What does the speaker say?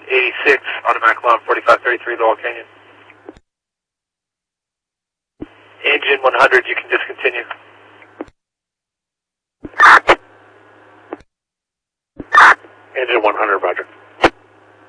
86, automatic alarm 4533 Laurel Canyon. Engine 100, you can discontinue. Engine 100, roger.